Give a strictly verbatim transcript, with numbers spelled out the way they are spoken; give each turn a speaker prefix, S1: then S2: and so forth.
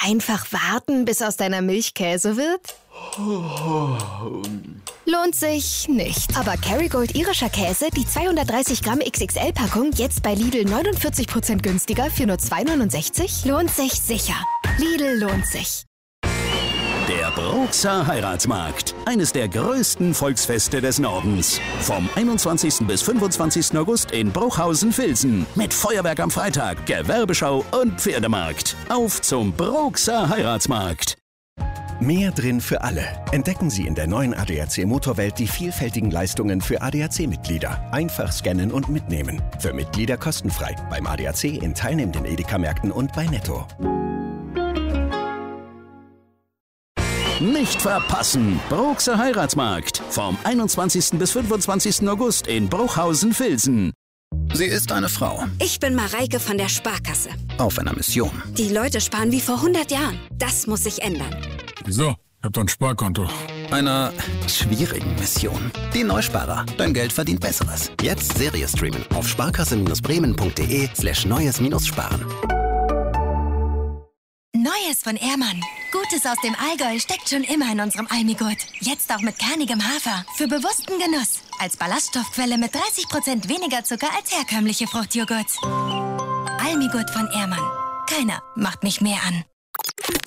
S1: Einfach warten, bis aus deiner Milch Käse wird? Lohnt sich nicht. Aber Kerrygold irischer Käse, die zweihundertdreißig Gramm X X L-Packung, jetzt bei Lidl neunundvierzig Prozent günstiger für nur zwei neunundsechzig? Lohnt sich sicher. Lidl lohnt sich.
S2: Der Bruxer Heiratsmarkt. Eines der größten Volksfeste des Nordens. Vom einundzwanzigsten bis fünfundzwanzigsten August in Bruchhausen-Vilsen. Mit Feuerwerk am Freitag, Gewerbeschau und Pferdemarkt. Auf zum Bruxer Heiratsmarkt.
S3: Mehr drin für alle. Entdecken Sie in der neuen A D A C Motorwelt die vielfältigen Leistungen für A D A C-Mitglieder. Einfach scannen und mitnehmen. Für Mitglieder kostenfrei. Beim A D A C in teilnehmenden Edeka-Märkten und bei Netto.
S2: Nicht verpassen! Bruxer Heiratsmarkt. Vom einundzwanzigsten bis fünfundzwanzigsten August in Bruchhausen-Vilsen.
S4: Sie ist eine Frau.
S5: Ich bin Mareike von der Sparkasse.
S4: Auf einer Mission.
S5: Die Leute sparen wie vor hundert Jahren. Das muss sich ändern.
S6: Wieso? Ich hab doch ein Sparkonto.
S4: Einer schwierigen Mission. Die Neusparer. Dein Geld verdient Besseres. Jetzt Serie streamen auf sparkasse-bremen.de slash neues-sparen.
S7: Neues von Ehrmann. Gutes aus dem Allgäu steckt schon immer in unserem Almigurt. Jetzt auch mit kernigem Hafer. Für bewussten Genuss. Als Ballaststoffquelle mit dreißig Prozent weniger Zucker als herkömmliche Fruchtjoghurts. Almigurt von Ehrmann. Keiner macht mich mehr an.